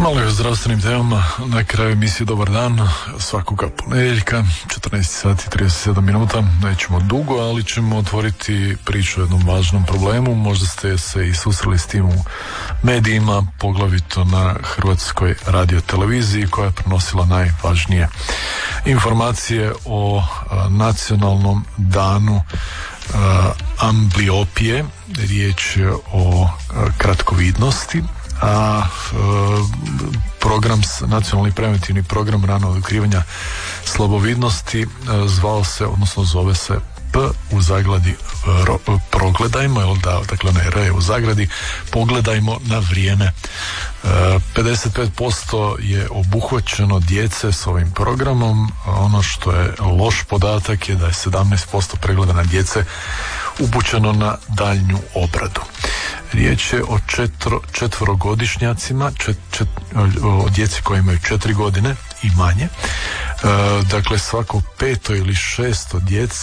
Malo je o zdravstvenim temama na kraju emisije Dobar dan, svakoga ponedjeljka, 14 sati 37 minuta. Nećemo dugo, ali ćemo otvoriti priču o jednom važnom problemu. Možda ste se i susreli s tim u medijima, poglavito na Hrvatskoj radioteleviziji koja je prenosila najvažnije informacije o nacionalnom danu ambliopije. Riječ je o kratkovidnosti, a nacionalni preventivni program ranog otkrivanja slabovidnosti zove se P u zagradi progledajmo, dakle onaj R u zagradi, pogledajmo na vrijeme. 55% je obuhvaćeno djece s ovim programom. Ono što je loš podatak je da je 17% pregledana djece upućeno na daljnju obradu. Riječ je o četverogodišnjacima, o djeci koji imaju 4 godine i manje. Dakle, svako peto ili šesto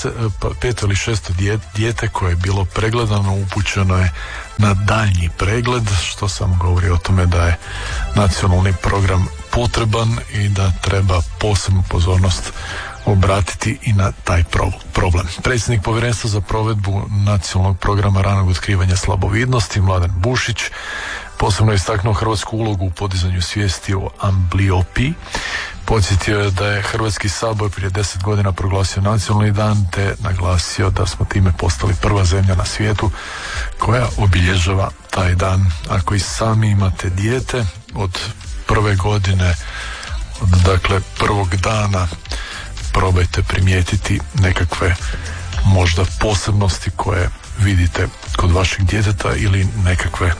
dijete koje je bilo pregledano upućeno je na daljnji pregled, što samo govori o tome da je nacionalni program potreban i da treba posebnu pozornost obratiti i na taj problem. Predsjednik Povjerenstva za provedbu nacionalnog programa ranog otkrivanja slabovidnosti Mladen Bušić posebno je istaknuo hrvatsku ulogu u podizanju svijesti o ambliopiji. Podsjetio je da je Hrvatski sabor prije 10 godina proglasio nacionalni dan, te naglasio da smo time postali prva zemlja na svijetu koja obilježava taj dan. Ako i sami imate dijete, od prve godine, dakle prvog dana, probajte primijetiti nekakve možda posebnosti koje vidite kod vašeg djeteta ili nekakve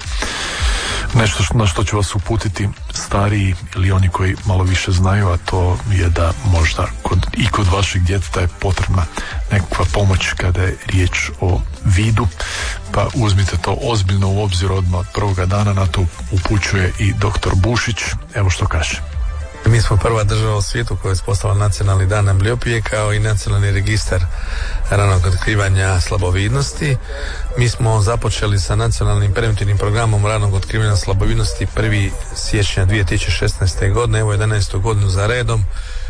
nešto na što će vas uputiti stariji ili oni koji malo više znaju, a to je da možda kod vašeg djeteta je potrebna nekakva pomoć kada je riječ o vidu, pa uzmite to ozbiljno u obzir odmah od prvoga dana. Na to upućuje i doktor Bušić. Evo što kaže. Mi smo prva država u svijetu koja je uspostavila nacionalni dan ambliopije kao i nacionalni registar ranog otkrivanja slabovidnosti. Mi smo započeli sa nacionalnim preventivnim programom ranog otkrivanja slabovidnosti 1. siječnja 2016. godine, evo 11. godinu za redom,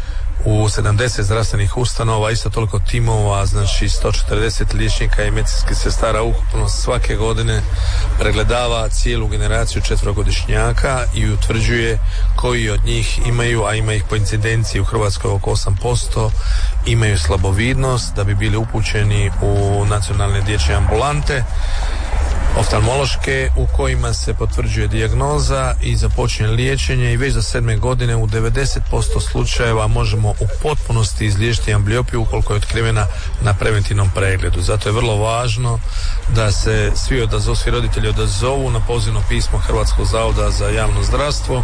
u 70 zdravstvenih ustanova, isto toliko timova, znači 140 liječnika i medicinskih sestara ukupno svake godine pregledava cijelu generaciju četverogodišnjaka i utvrđuje koji od njih imaju, a ima ih po incidenciji u Hrvatskoj oko 8%, imaju slabovidnost, da bi bili upućeni u nacionalne dječje ambulante oftalmološke u kojima se potvrđuje dijagnoza i započinje liječenje, i već za 7. godine u 90% slučajeva možemo u potpunosti izliječiti ambliopiju ukoliko je otkrivena na preventivnom pregledu. Zato je vrlo važno da se svi roditelji odazovu na pozivno pismo Hrvatskog zavoda za javno zdravstvo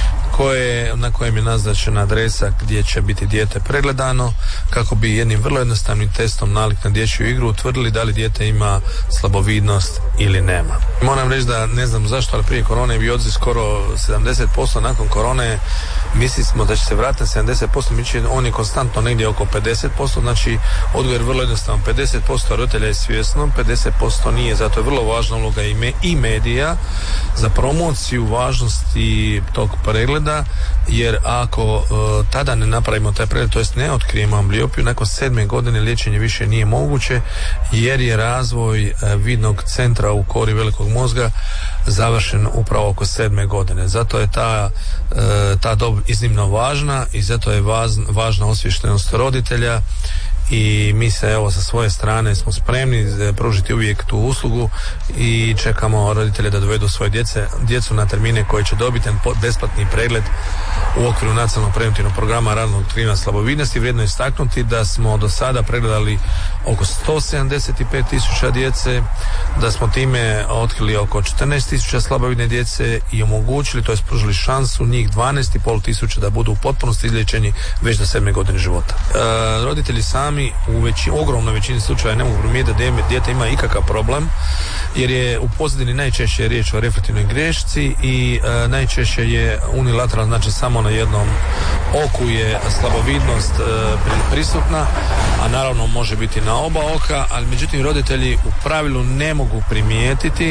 na kojem je naznačena adresa gdje će biti dijete pregledano, kako bi jednim vrlo jednostavnim testom nalik na dječju igru utvrdili da li dijete ima slabovidnost ili nema. Moram reći da ne znam zašto, ali prije korone je bio odziv skoro 70%, nakon korone mislili smo da će se vratiti 70%, međutim on je konstantno negdje oko 50%, znači odgovor je vrlo jednostavan, 50% roditelja je svjesno, 50% nije, zato je vrlo važna uloga i medija za promociju važnosti tog pregleda, jer ako tada ne napravimo taj pregled, to jest ne otkrijemo ambliopiju, nakon 7. godine liječenje više nije moguće, jer je razvoj vidnog centra u kori velikog mozga završen upravo oko 7. godine. Zato je ta dob iznimno važna i zato je važna osviještenost roditelja, i mi se evo sa svoje strane smo spremni pružiti uvijek tu uslugu i čekamo roditelje da dovedu svoje djecu na termine koji će dobiti besplatni pregled u okviru nacionalnog preventivnog programa ranog otkrivanja slabovidnosti. Vrijedno je istaknuti da smo do sada pregledali oko 175.000 djece, da smo time otkrili oko 14.000 slabovidne djece i omogućili, to je pružili šansu njih 12.500 da budu u potpunosti izliječeni već do 7. godine života. Roditelji sami u ogromnoj većini slučaja ne mogu primijetiti da dijete ima ikakav problem, jer je u pozadini najčešće riječ o reflektivnoj grešci i najčešće je unilateralno, znači samo na jednom oku je slabovidnost prisutna, a naravno može biti na oba oka, ali međutim roditelji u pravilu ne mogu primijetiti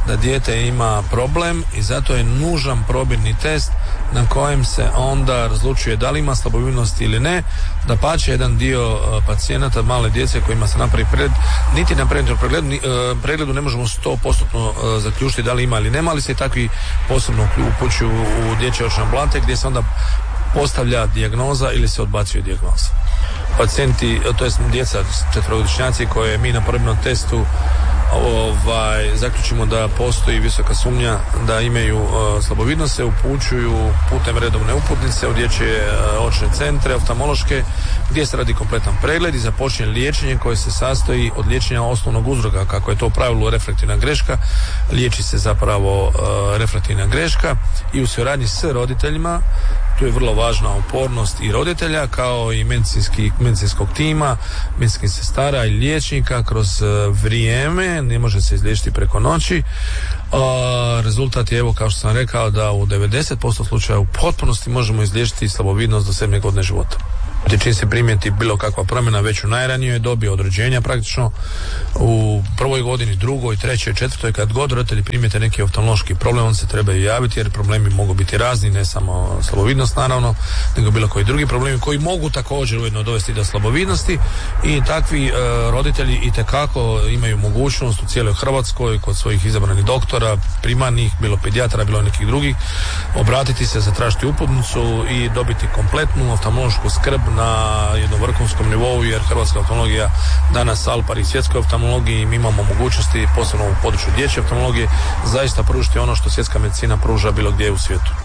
da dijete ima problem i zato je nužan probirni test na kojem se onda razlučuje da li ima slabovidnosti ili ne. Dapače, jedan dio pacijenata, male djece kojima se napravi pregled, niti na pregledu ne možemo 100% zaključiti da li ima ili nema, ali se i takvi posebno upućuju u dječje očne ambulante gdje se onda postavlja dijagnoza ili se odbacuje dijagnoza. Pacijenti, to jest djeca, četverogodišnjaci koje mi na probirnom testu zaključimo da postoji visoka sumnja da imaju slabovidnost, se upućuju putem redovne uputnice u dječje očne centre, oftalmološke, gdje se radi kompletan pregled i započne liječenje koje se sastoji od liječenja osnovnog uzroka, kako je to u pravilu refraktivna greška. Liječi se zapravo refraktivna greška i u suradnji s roditeljima. Tu je vrlo važna upornost i roditelja kao i medicinskog tima, medicinskih sestara i liječnika kroz vrijeme, ne može se izliječiti preko noći. Rezultat je, evo kao što sam rekao, da u 90% slučaja u potpunosti možemo izliječiti slabovidnost do 7. godine života. Čim se primijeti bilo kakva promjena već u najranijoj dobi od rođenja, praktično u prvoj godini, drugoj, trećoj, četvrtoj, kad god roditelji primijete neki oftalmološki problem, on se trebaju javiti jer problemi mogu biti razni, ne samo slabovidnost naravno, nego bilo koji drugi problemi koji mogu također ujedno dovesti do slabovidnosti i takvi roditelji itekako imaju mogućnost u cijeloj Hrvatskoj kod svojih izabranih doktora, primarnih, bilo pedijatara, bilo nekih drugih, obratiti se, zatražiti uputnicu i dobiti kompletnu oftalmološku skrb na jednom vrhunskom nivou, jer hrvatska oftalmologija danas al pari svjetskoj oftalmologiji i mi imamo mogućnosti, posebno u području dječje oftalmologije, zaista pružiti ono što svjetska medicina pruža bilo gdje u svijetu.